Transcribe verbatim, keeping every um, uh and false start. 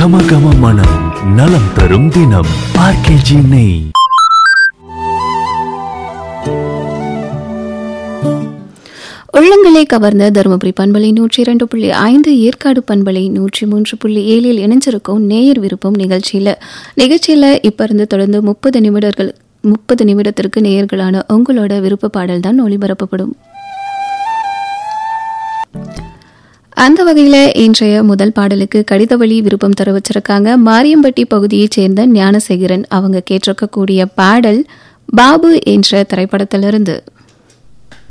கம கம மனம் நலம் தரும் தினம் ஆர்கேஜி நெய். உள்ளங்களை கவர்ந்த தருமபுரி பண்பலை நூற்றி இரண்டு புள்ளி ஐந்து, ஏற்காடு பண்பலை நூற்றி மூன்று புள்ளி ஏழில் இணைஞ்சிருக்கும் நேயர் விருப்பம் நிகழ்ச்சியில நிகழ்ச்சியில இப்ப இருந்து தொடர்ந்து முப்பது நிமிடங்கள் முப்பது நிமிடத்திற்கு நேயர்களான உங்களோட விருப்ப பாடல் தான் ஒளிபரப்பப்படும். அந்த வகையில இன்றைய முதல் பாடலுக்கு கடித வழி விருப்பம் தர வச்சிருக்காங்க மாரியம்பட்டி பகுதியைச் சேர்ந்த ஞானசேகரன். அவங்க கேட்டிருக்கக்கூடிய பாடல் பாபு என்ற திரைப்படத்திலிருந்து.